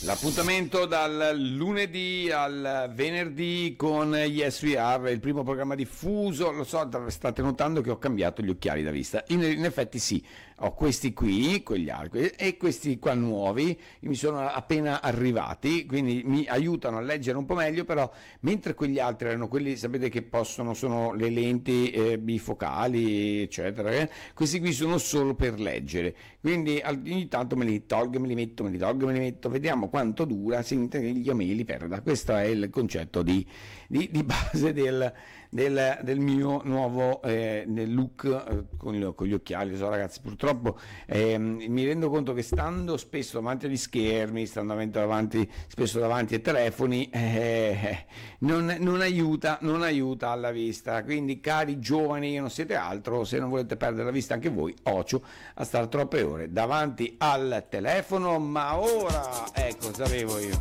L'appuntamento dal lunedì al venerdì con Yes We Are, il primo programma diffuso. Lo so, state notando che ho cambiato gli occhiali da vista. In effetti sì, ho questi qui, quegli altri, e questi qua nuovi, mi sono appena arrivati, quindi mi aiutano a leggere un po' meglio, però mentre quegli altri erano quelli, sapete che sono le lenti bifocali, eccetera, questi qui sono solo per leggere, quindi ogni tanto me li tolgo, me li metto, me li tolgo, me li metto, vediamo quanto dura senza che io me li perda. Questo è il concetto di base del mio nuovo look con gli occhiali. So, ragazzi, purtroppo mi rendo conto che stando spesso davanti agli schermi, stando spesso davanti ai telefoni, non aiuta alla vista. Quindi, cari giovani, non siete altro, se non volete perdere la vista anche voi, ocio a stare troppe ore davanti al telefono. Ma ora, ecco, sapevo io.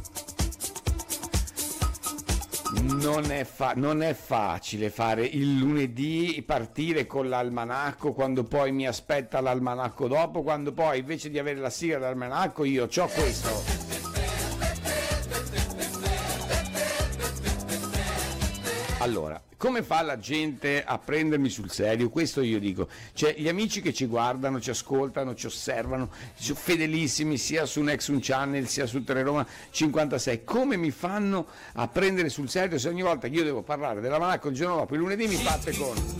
Non è facile fare il lunedì, partire con l'almanacco, quando poi mi aspetta l'almanacco dopo, quando poi invece di avere la sigla dell'almanacco io c'ho questo. Allora, come fa la gente a prendermi sul serio? Questo io dico. Cioè, gli amici che ci guardano, ci ascoltano, ci osservano, sono fedelissimi sia su Nexum Channel sia su Teleroma 56. Come mi fanno a prendere sul serio se ogni volta che io devo parlare dell'almanacco il giorno dopo, il lunedì mi parte con...